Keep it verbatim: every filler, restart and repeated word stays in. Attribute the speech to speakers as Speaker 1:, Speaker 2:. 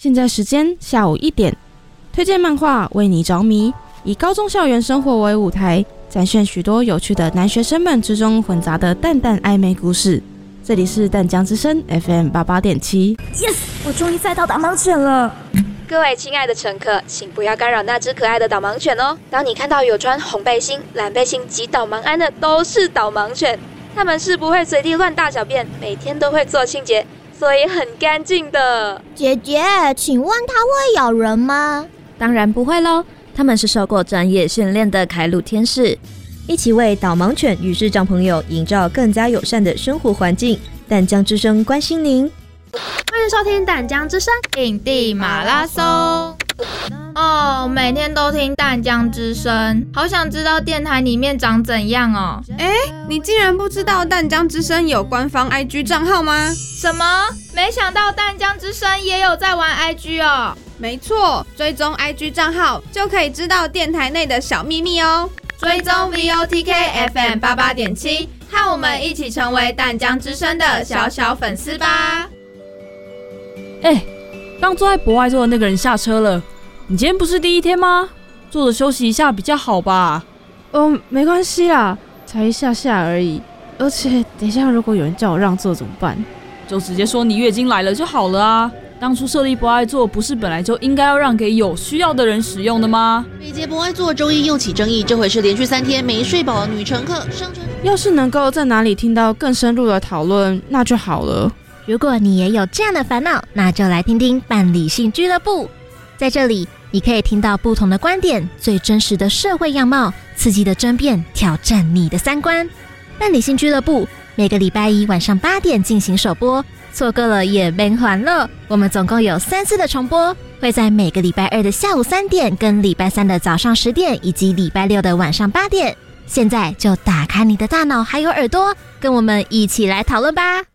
Speaker 1: 现在时间下午一点，推荐漫画为你着迷，以高中校园生活为舞台，展现许多有趣的男学生们之中混杂的淡淡暧昧故事。这里是淡江之声 F M 八八点七。
Speaker 2: Yes， 我终于赛到导盲犬了。
Speaker 3: 各位亲爱的乘客，请不要干扰那只可爱的导盲犬哦。当你看到有穿红背心、蓝背心及导盲鞍的，都是导盲犬。它们是不会随地乱大小便，每天都会做清洁，所以很干净的。
Speaker 2: 姐姐，请问它会咬人吗？
Speaker 4: 当然不会咯，它们是受过专业训练的开路天使。一起为导盲犬与视障朋友营造更加友善的生活环境。淡江之声关心您，
Speaker 5: 欢迎收听淡江之声影帝马拉松。哦，每天都听淡江之声，好想知道电台里面长怎样哦。
Speaker 6: 哎，你竟然不知道淡江之声有官方 I G 账号吗？
Speaker 5: 什么？没想到淡江之声也有在玩 I G 哦。
Speaker 6: 没错，追踪 I G 账号就可以知道电台内的小秘密哦。
Speaker 5: 追踪 V O T K F M 八八点七，和我们一起成为淡江之声的小小粉丝吧。
Speaker 7: 哎，刚坐在博爱座的那个人下车了。你今天不是第一天吗？坐着休息一下比较好吧？
Speaker 1: 哦，没关系啦，才一下下而已。而且等一下如果有人叫我让座怎么办？
Speaker 7: 就直接说你月经来了就好了啊。当初设立博爱座不是本来就应该要让给有需要的人使用的吗？
Speaker 8: 北捷博爱座周一又起争议，这回是连续三天没睡饱的女乘客上车。
Speaker 1: 要是能够在哪里听到更深入的讨论，那就好了。
Speaker 2: 如果你也有这样的烦恼，那就来听听伴理性俱乐部。在这里，你可以听到不同的观点，最真实的社会样貌，刺激的争辩，挑战你的三观。伴理性俱乐部每个礼拜一晚上八点进行首播，错过了也没还了。我们总共有三次的重播，会在每个礼拜二的下午三点、跟礼拜三的早上十点，以及礼拜六的晚上八点。现在就打开你的大脑还有耳朵，跟我们一起来讨论吧。